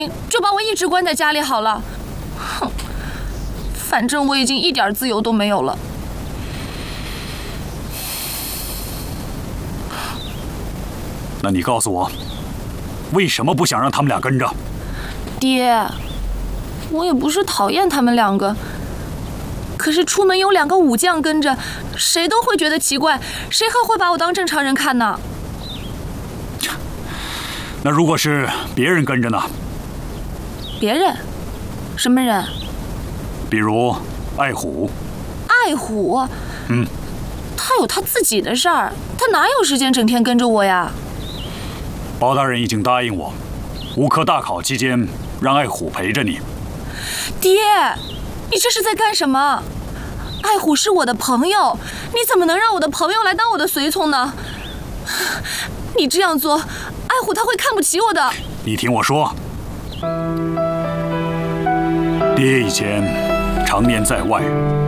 就把我一直关在家里好了。哼，反正我已经一点自由都没有了。 那你告诉我，为什么不想让他们俩跟着？ 爹，我也不是讨厌他们两个，可是出门有2个武将跟着，谁都会觉得奇怪，谁还会把我当正常人看呢？ 那如果是别人跟着呢？ 别人？什么人？ 比如爱虎。 爱虎？他有他自己的事儿，他哪有时间整天跟着我呀？ 包大人已经答应我，5科大考期间让爱虎陪着你。 爹，你这是在干什么？爱虎是我的朋友，你怎么能让我的朋友来当我的随从呢？你这样做，爱虎他会看不起我的。 你听我说，爹以前常年在外，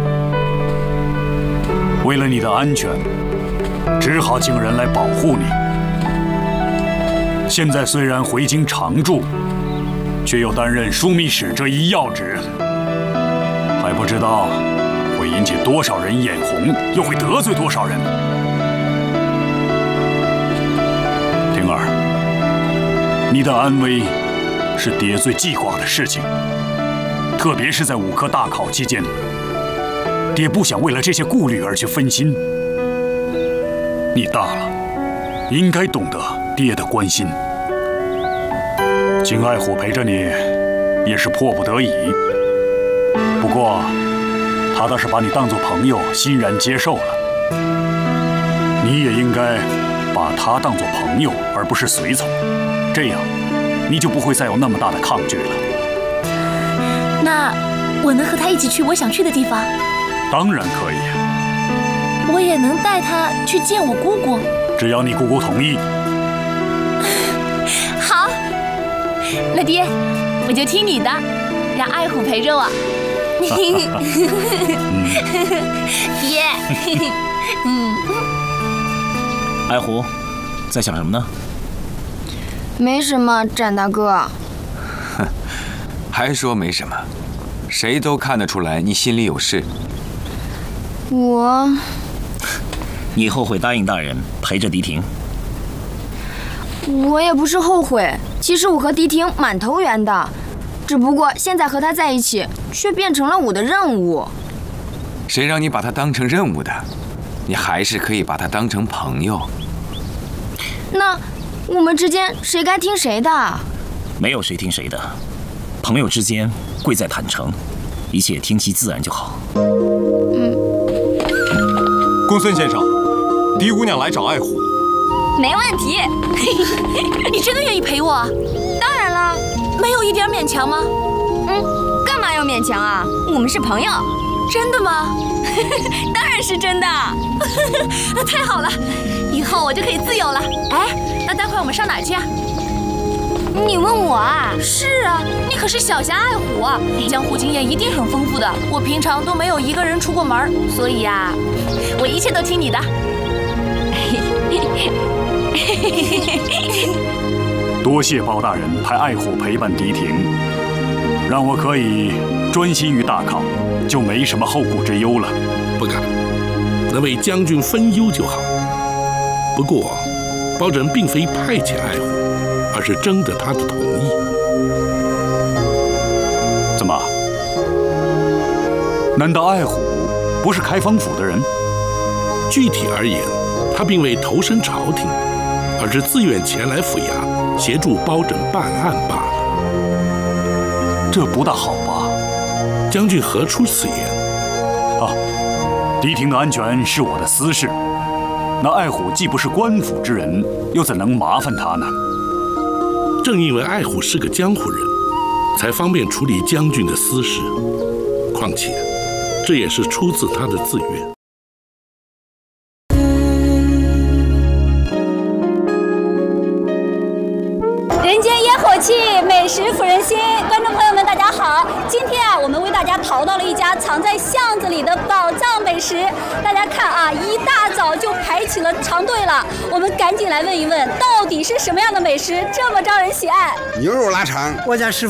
为了你的安全，只好请人来保护你。现在虽然回京常住，却又担任枢密使这一要职，还不知道会引起多少人眼红，又会得罪多少人。婷儿，你的安危是爹最记挂的事情，特别是在5科大考期间，爹不想为了这些顾虑而去分心。你大了，应该懂得爹的关心。请爱虎陪着你，也是迫不得已。不过，他倒是把你当作朋友，欣然接受了。你也应该把他当作朋友，而不是随从，这样你就不会再有那么大的抗拒了。 那我能和他一起去我想去的地方？ 当然可以。 我也能带他去见我姑姑， 只要你姑姑同意。 好，那爹，我就听你的，让爱虎陪着我。爹， 爱虎，在想什么呢？ 没什么，展大哥。 哼，还说没什么，谁都看得出来你心里有事。 你后悔答应大人陪着迪婷？ 我也不是后悔，其实我和迪婷蛮投缘的，只不过现在和她在一起，却变成了我的任务。 谁让你把她当成任务的？你还是可以把她当成朋友。 那我们之间谁该听谁的？ 没有谁听谁的，朋友之间贵在坦诚，一切听其自然就好。 公孙先生，狄姑娘来找爱虎。 没问题。 你真的愿意陪我？ 当然了。 没有一点勉强吗？ 干嘛要勉强啊？我们是朋友。 真的吗？ 当然是真的。 那太好了，以后我就可以自由了。哎，那待会我们上哪儿去啊？ 你问我啊？ 是啊，你可是小侠爱虎啊，江湖经验一定很丰富的。我平常都没有一个人出过门，所以啊，我一切都听你的。 多谢包大人派爱虎陪伴迪婷，让我可以专心于大考，就没什么后顾之忧了。 不敢，能为将军分忧就好。不过，包拯并非派遣爱虎，而是征得他的同意。 怎么？难道爱虎不是开封府的人？ 具体而言，他并未投身朝廷，而是自愿前来府衙协助包拯办案罢了。 这不大好吧？ 将军何出此言？ 迪婷的安全是我的私事。那爱虎既不是官府之人，又怎能麻烦他呢？ 正因为爱虎是个江湖人，才方便处理将军的私事。况且，这也是出自他的自愿。 人间烟火气，美食抚人心。观众朋友们，大家好！今天啊，我们为大家淘到了一家藏在巷子里的宝藏美食。大家看啊，一大早就排起了长队了。我们赶紧来问一问，到底是什么样的美食这么招人喜爱？ 牛肉腊肠，我家师傅